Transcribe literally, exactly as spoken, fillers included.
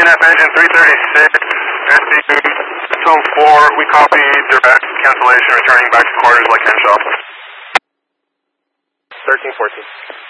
F engine three thirty-six, S D zone four, we copy direct cancellation, returning back to quarters like Henshaw. thirteen fourteen.